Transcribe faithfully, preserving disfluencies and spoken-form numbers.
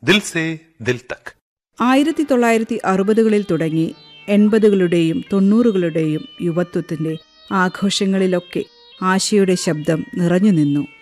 ദിൽ say ദിൽ തക്. ആയിരത്തി തൊള്ളായിരത്തി അറുപതുകളിൽ തുടങ്ങി എൺപതുകളുടെയും തൊണ്ണൂറുകളുടെയും യുവത്വത്തിന്റെ ആഘോഷങ്ങളിലൊക്കെ ആശയുടെ ശബ്ദം നിറഞ്ഞു നിന്നു.